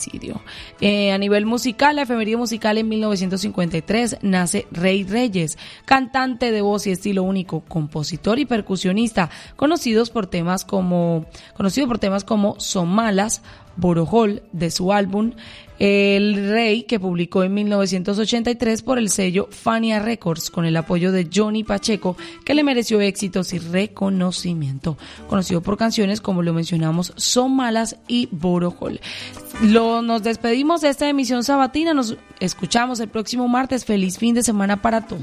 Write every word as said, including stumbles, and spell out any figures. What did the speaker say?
Eh, a nivel musical, la efeméride musical en mil novecientos cincuenta y tres nace Rey Reyes, cantante de voz y estilo único, compositor y percusionista, conocidos por temas como conocido por temas como Son Malas, Borojol, de su álbum El Rey, que publicó en mil novecientos ochenta y tres por el sello Fania Records, con el apoyo de Johnny Pacheco, que le mereció éxitos y reconocimiento. Conocido por canciones como lo mencionamos, Son Malas y Borojol. Lo, nos despedimos de esta emisión sabatina, nos escuchamos el próximo martes. Feliz fin de semana para todos.